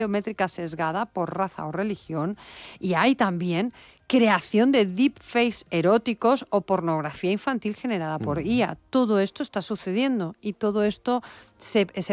biométrica sesgada por raza o religión, y hay también creación de deepfakes eróticos o pornografía infantil generada por IA. Todo esto está sucediendo y todo esto se